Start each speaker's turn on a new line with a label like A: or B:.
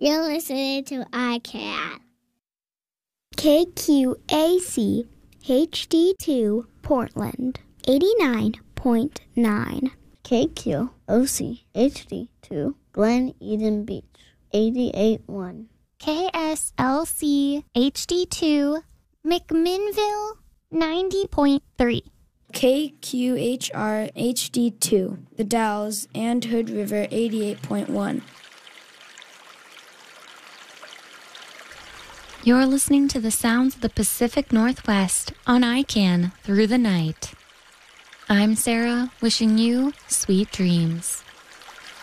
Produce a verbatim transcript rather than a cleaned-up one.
A: You're listening to I CAN.
B: K Q A C H D two Portland, eighty-nine point nine.
C: K Q O C H D two Glen Eden Beach, eighty-eight point one.
D: K S L C H D two McMinnville, ninety point three.
E: K Q H R H D two The Dalles and Hood River, eighty-eight point one.
F: You're listening to the sounds of the Pacific Northwest on I CAN through the night. I'm Sarah, wishing you sweet dreams.